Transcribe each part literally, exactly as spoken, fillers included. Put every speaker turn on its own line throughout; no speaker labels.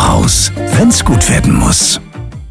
Haus, wenn's gut werden muss.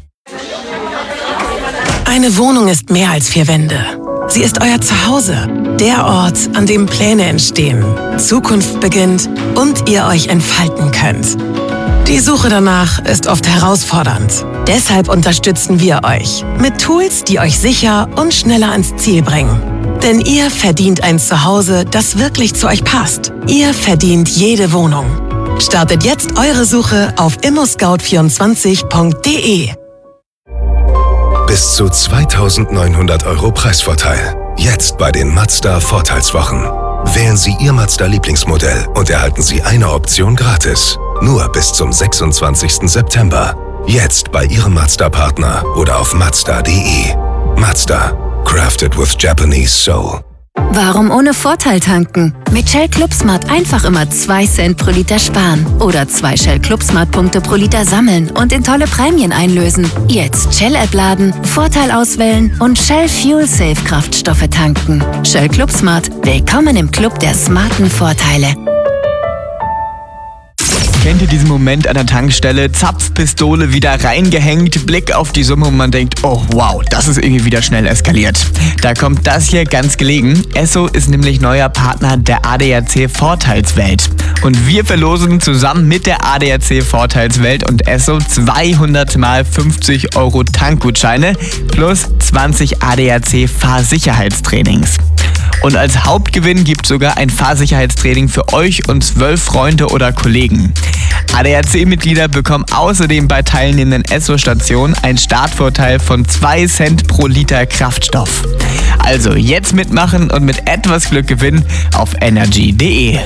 Eine Wohnung ist mehr als vier Wände. Sie ist euer Zuhause, der Ort, an dem Pläne entstehen, Zukunft beginnt und ihr euch entfalten könnt. Die Suche danach ist oft herausfordernd. Deshalb unterstützen wir euch mit Tools, die euch sicher und schneller ans Ziel bringen. Denn ihr verdient ein Zuhause, das wirklich zu euch passt. Ihr verdient jede Wohnung. Startet jetzt eure Suche auf immo scout vierundzwanzig punkt de.
Bis zu zweitausendneunhundert Euro Preisvorteil. Jetzt bei den Mazda Vorteilswochen. Wählen Sie Ihr Mazda-Lieblingsmodell und erhalten Sie eine Option gratis. Nur bis zum sechsundzwanzigsten September. Jetzt bei Ihrem Mazda-Partner oder auf mazda punkt de. Mazda. Crafted with Japanese soul.
Warum ohne Vorteil tanken? Mit Shell ClubSmart einfach immer zwei Cent pro Liter sparen. Oder zwei Shell ClubSmart-Punkte pro Liter sammeln und in tolle Prämien einlösen. Jetzt Shell-App laden, Vorteil auswählen und Shell Fuel Safe Kraftstoffe tanken. Shell ClubSmart. Willkommen im Club der smarten Vorteile.
Kennt ihr diesen Moment an der Tankstelle? Zapfpistole wieder reingehängt, Blick auf die Summe und man denkt, oh wow, das ist irgendwie wieder schnell eskaliert. Da kommt das hier ganz gelegen. Esso ist nämlich neuer Partner der A D A C Vorteilswelt. Und wir verlosen zusammen mit der A D A C Vorteilswelt und Esso zweihundert mal fünfzig Euro Tankgutscheine plus zwanzig A D A C Fahrsicherheitstrainings. Und als Hauptgewinn gibt es sogar ein Fahrsicherheitstraining für euch und zwölf Freunde oder Kollegen. A D A C-Mitglieder bekommen außerdem bei teilnehmenden Esso-Stationen einen Startvorteil von zwei Cent pro Liter Kraftstoff. Also jetzt mitmachen und mit etwas Glück gewinnen auf energy punkt de.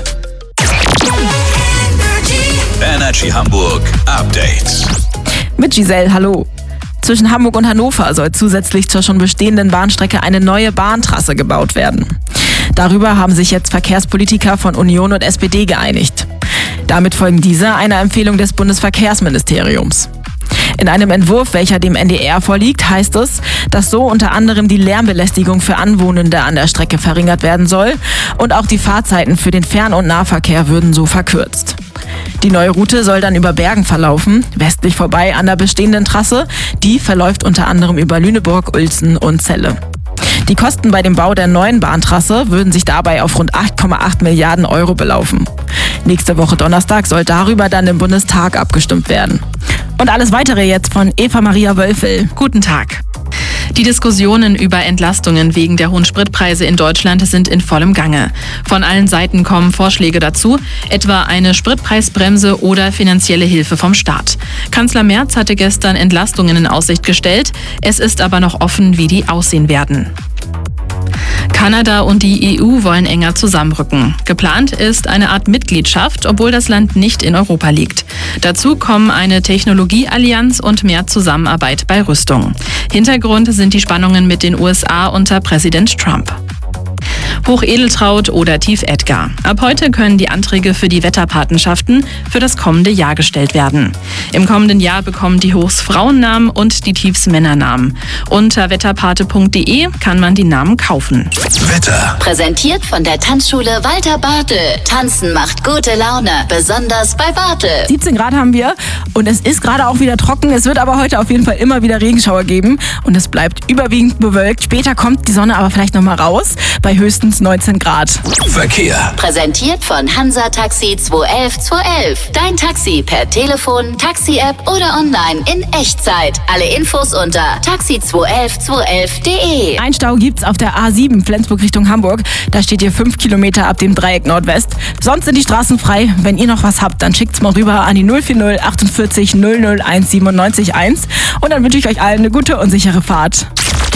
Energy Hamburg Update.
Mit Giselle, hallo. Zwischen Hamburg und Hannover soll zusätzlich zur schon bestehenden Bahnstrecke eine neue Bahntrasse gebaut werden. Darüber haben sich jetzt Verkehrspolitiker von Union und S P D geeinigt. Damit folgen diese einer Empfehlung des Bundesverkehrsministeriums. In einem Entwurf, welcher dem N D R vorliegt, heißt es, dass so unter anderem die Lärmbelästigung für Anwohnende an der Strecke verringert werden soll und auch die Fahrzeiten für den Fern- und Nahverkehr würden so verkürzt. Die neue Route soll dann über Bergen verlaufen, westlich vorbei an der bestehenden Trasse. Die verläuft unter anderem über Lüneburg, Uelzen und Celle. Die Kosten bei dem Bau der neuen Bahntrasse würden sich dabei auf rund acht Komma acht Milliarden Euro belaufen. Nächste Woche Donnerstag soll darüber dann im Bundestag abgestimmt werden. Und alles Weitere jetzt von Eva Maria Wölfel.
Guten Tag. Die Diskussionen über Entlastungen wegen der hohen Spritpreise in Deutschland sind in vollem Gange. Von allen Seiten kommen Vorschläge dazu, etwa eine Spritpreisbremse oder finanzielle Hilfe vom Staat. Kanzler Merz hatte gestern Entlastungen in Aussicht gestellt. Es ist aber noch offen, wie die aussehen werden. Kanada und die E U wollen enger zusammenrücken. Geplant ist eine Art Mitgliedschaft, obwohl das Land nicht in Europa liegt. Dazu kommen eine Technologieallianz und mehr Zusammenarbeit bei Rüstung. Hintergrund sind die Spannungen mit den U S A unter Präsident Trump. Hochedeltraud oder Tief Edgar. Ab heute können die Anträge für die Wetterpatenschaften für das kommende Jahr gestellt werden. Im kommenden Jahr bekommen die Hochs Frauennamen und die Tiefs Männernamen. Unter wetterpate punkt de kann man die Namen kaufen.
Wetter.
Präsentiert von der Tanzschule Walter Bartel. Tanzen macht gute Laune, besonders bei Bartel.
siebzehn Grad haben wir und es ist gerade auch wieder trocken. Es wird aber heute auf jeden Fall immer wieder Regenschauer geben und es bleibt überwiegend bewölkt. Später kommt die Sonne aber vielleicht nochmal raus bei höchstens neunzehn Grad.
Verkehr.
Präsentiert von Hansa Taxi zwei elf zwei elf. Dein Taxi per Telefon, Taxi-App oder online in Echtzeit. Alle Infos unter taxi zwei elf zwei elf punkt de.
Ein Stau gibt's auf der A sieben Flensburg Richtung Hamburg. Da steht ihr fünf Kilometer ab dem Dreieck Nordwest. Sonst sind die Straßen frei. Wenn ihr noch was habt, dann schickt's mal rüber an die null vier null achtundvierzig null null eins siebenundneunzig eins. Und dann wünsche ich euch allen eine gute und sichere Fahrt.